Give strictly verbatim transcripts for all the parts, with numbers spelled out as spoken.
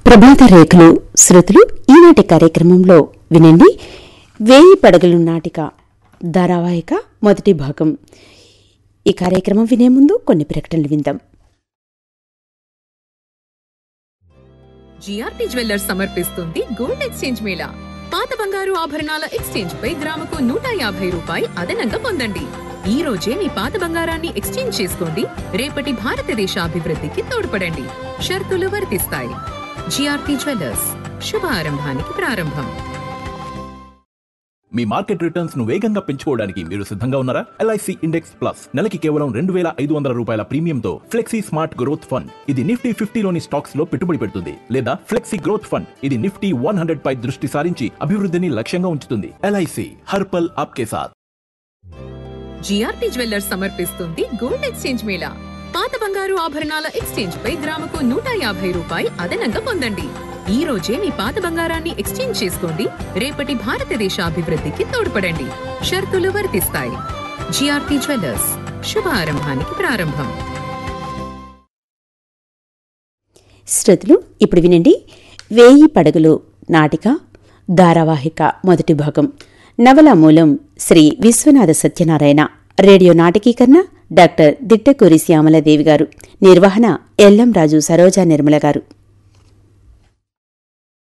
ప్రభాత రేఖలు శ్రోతలు ఈనాటి కార్యక్రమంలో వినండి. వేయి పడగలు నాటిక ధారావాహిక మొదటి భాగం. ఈ కార్యక్రమం వినే ముందు కొన్ని ప్రకటనలు విందాం. జిఆర్టీ జ్యువెల్లర్స్ సమర్పిస్తుంది గోల్డ్ ఎక్స్చేంజ్ మేళా. పాత బంగారు ఆభరణాల ఎక్స్చేంజ్ పై గ్రాముకు నూట యాభై రూపాయి అదనంగా పొందండి. ఈ రోజే మీ పాత బంగారాన్ని ఎక్స్చేంజ్ చేసుకోండి. రేపటి భారతదేశ అభివృద్ధికి తోడ్పడండి. షరతులు వర్తిస్తాయి. జిఆర్టీ జ్యువెల్లర్స్, శుభారంభానికి ప్రారంభం. మీ మార్కెట్ రిటర్న్స్ ను వేగంగా పెంచుకోవడానికి మీరు సిద్ధంగా ఉన్నారా? ఎల్ఐసి ఇండెక్స్ ప్లస్ నెలకి కేవలం రెండు వేల ఐదు వందల రూపాయల ప్రీమియంతో ఫ్లెక్సీ స్మార్ట్ గ్రోత్ ఫండ్. ఇది నిఫ్టీ ఫిఫ్టీలోని స్టాక్స్ లో పెట్టుబడి పెడుతుంది. లేదా ఫ్లెక్సీ గ్రోత్ ఫండ్, ఇది నిఫ్టీ వన్ హండ్రెడ్ పై దృష్టి సారించి అభివృద్ధిని లక్ష్యంగా ఉంచుతుంది. ఎల్ఐసి హర్పల్ ఆప్కే సాథ్. జిఆర్టీ జ్యువెల్లర్స్ సమర్పిస్తుంది గోల్డ్ ఎక్స్చేంజ్ మేళా. పాత బంగారు ఆభరణాల ఎక్స్చేంజ్ పై గ్రాముకు నూట యాభై రూపాయి అదనంగా పొందండి. ఈ రోజే మీ పాత బంగారాన్ని ఎక్స్చేంజ్ చేసుకోండి. రేపటి భారతదేశ అభివృద్ధికి తోడ్పడండి. షరతులు వర్తిస్తాయి. జిఆర్టీ జ్యువెల్లర్స్, శుభారంభానికి ప్రారంభం. శ్రోతలు ఇప్పుడు వినండి. వేయి పడగలు నాటిక ధారావాహిక మొదటి భాగం. నవల మూలం శ్రీ విశ్వనాథ సత్యనారాయణ. రేడియో నాటకీకరణ డాక్టర్ దిట్టకూరి శ్యామలాదేవి గారు. నిర్వహణ ఎల్లం రాజు సరోజా నిర్మల గారు.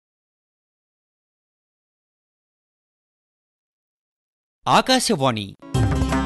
ఆకాశవాణి